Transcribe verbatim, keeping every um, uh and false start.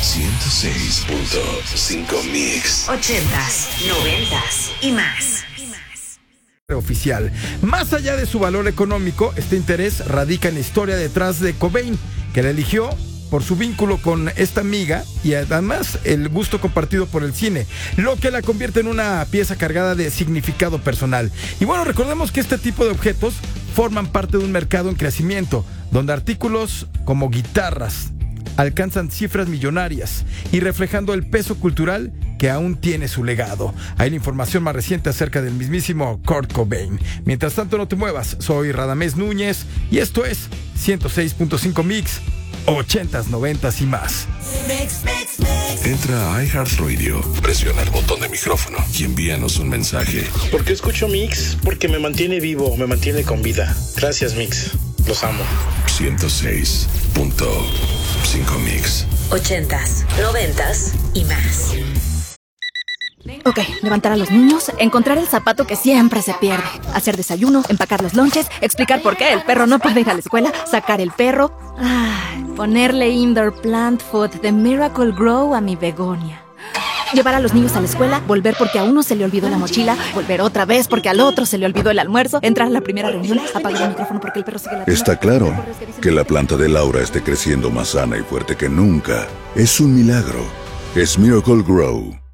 ciento seis punto cinco Mix. Ochentas, noventas y más. Oficial. Más allá de su valor económico, este interés radica en la historia detrás de Cobain, que la eligió por su vínculo con esta amiga y además el gusto compartido por el cine, lo que la convierte en una pieza cargada de significado personal. Y bueno, recordemos que este tipo de objetos forman parte de un mercado en crecimiento, donde artículos como guitarras alcanzan cifras millonarias y reflejando el peso cultural que aún tiene su legado. Hay la información más reciente acerca del mismísimo Kurt Cobain. Mientras tanto, no te muevas. Soy Radamés Núñez y esto es ciento seis punto cinco Mix, ochentas, noventas y más. Entra a iHeartRadio, presiona el botón de micrófono y envíanos un mensaje. ¿Por qué escucho Mix? Porque me mantiene vivo, me mantiene con vida. Gracias, Mix. Los amo. ciento seis punto cinco Mix. Ochentas, noventas y más. Ok, levantar a los niños, encontrar el zapato que siempre se pierde, hacer desayuno, empacar los lonches, explicar por qué el perro no puede ir a la escuela, sacar el perro, ay, ponerle indoor plant food de Miracle Grow a mi begonia. Llevar a los niños a la escuela, volver porque a uno se le olvidó la mochila, volver otra vez porque al otro se le olvidó el almuerzo, entrar a la primera reunión, apagar el micrófono porque el perro sigue ladrando. Está claro que la planta de Laura esté creciendo más sana y fuerte que nunca. Es un milagro. Es Miracle Grow.